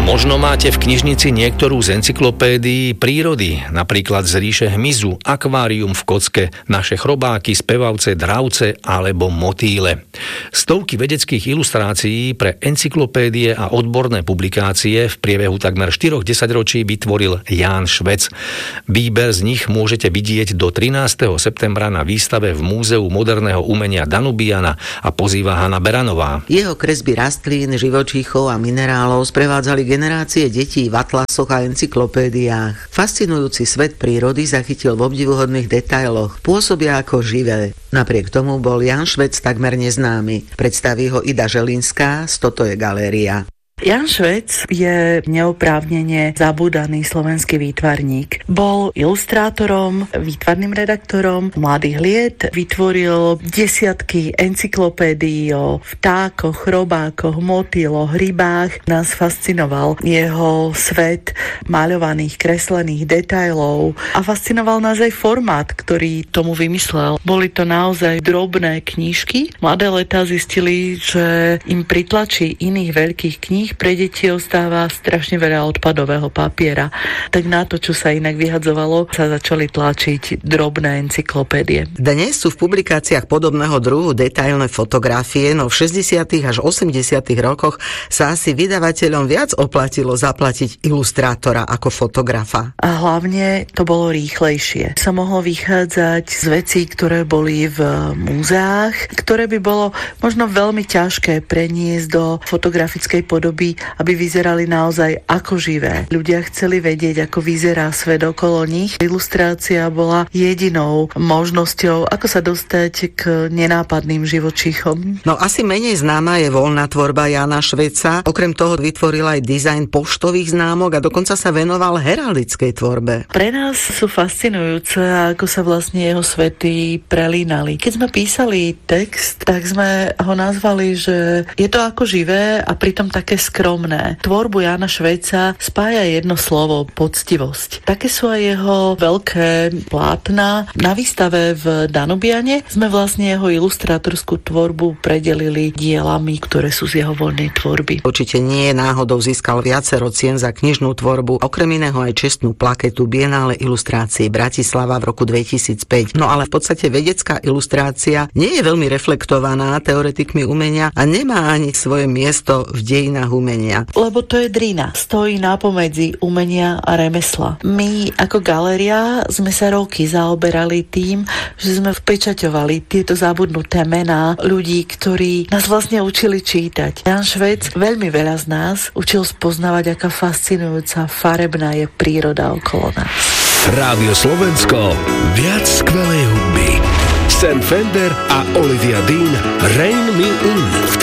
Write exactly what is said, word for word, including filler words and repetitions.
Možno máte v knižnici niektorú z encyklopédií prírody, napríklad z ríše hmyzu, akvárium v kocke, naše chrobáky, spevavce, dravce alebo motýle. Stovky vedeckých ilustrácií pre encyklopédie a odborné publikácie v priebehu takmer štyroch desaťročí vytvoril Ján Švec. Výber z nich môžete vidieť do trinásteho septembra na výstave v Múzeu moderného umenia Danubiana a pozýva Hana Beranová. Jeho kresby rastlín, živočíchov a minerálov sprevádzali generácie detí v atlasoch a encyklopédiách. Fascinujúci svet prírody zachytil v obdivuhodných detailoch. Pôsobia ako živé. Napriek tomu bol Ján Švec takmer neznámy. Predstaví ho Ida Želinská z Toto je galéria. Ján Švec je neoprávnene zabúdaný slovenský výtvarník. Bol ilustrátorom, výtvarným redaktorom Mladých liet, vytvoril desiatky encyklopédií o vtákoch, chrobákoch, motýloch, rybách. Nás fascinoval jeho svet maľovaných, kreslených detailov a fascinoval nás aj formát, ktorý tomu vymyslel. Boli to naozaj drobné knižky. Mladé letá zistili, že im pritlačí iných veľkých kníh pre deti ostáva strašne veľa odpadového papiera. Tak na to, čo sa inak vyhadzovalo, sa začali tlačiť drobné encyklopédie. Dnes sú v publikáciách podobného druhu detailné fotografie, no v šesťdesiatych až osemdesiatych rokoch sa asi vydavateľom viac oplatilo zaplatiť ilustrátora ako fotografa. A hlavne to bolo rýchlejšie. Sa mohlo vychádzať z vecí, ktoré boli v múzeách, ktoré by bolo možno veľmi ťažké preniesť do fotografickej podoby, aby vyzerali naozaj ako živé. Ľudia chceli vedieť, ako vyzerá svet okolo nich. Ilustrácia bola jedinou možnosťou, ako sa dostať k nenápadným živočíchom. No asi menej známa je voľná tvorba Jána Šveca. Okrem toho vytvoril aj dizajn poštových známok a dokonca sa venoval heraldickej tvorbe. Pre nás sú fascinujúce, ako sa vlastne jeho svety prelínali. Keď sme písali text, tak sme ho nazvali, že je to ako živé a pritom také skromné. Tvorbu Jána Šveca spája jedno slovo, poctivosť. Také sú aj jeho veľké plátna. Na výstave v Danubiane sme vlastne jeho ilustrátorskú tvorbu predelili dielami, ktoré sú z jeho voľnej tvorby. Určite nie je náhodou, získal viacero cien za knižnú tvorbu, okrem iného aj čestnú plaketu Biennále ilustrácií Bratislava v roku dvetisícpäť. No ale v podstate vedecká ilustrácia nie je veľmi reflektovaná teoretikmi umenia a nemá ani svoje miesto v dejinách umenia. Lebo to je drina. Stojí napomedzi umenia a remesla. My ako galéria sme sa roky zaoberali tým, že sme vpečaťovali tieto zabudnuté mená ľudí, ktorí nás vlastne učili čítať. Ján Švec veľmi veľa z nás učil spoznávať, aká fascinujúca, farebná je príroda okolo nás. Rádio Slovensko, viac skvelej hudby. Sam Fender a Olivia Dean, Rain Me In.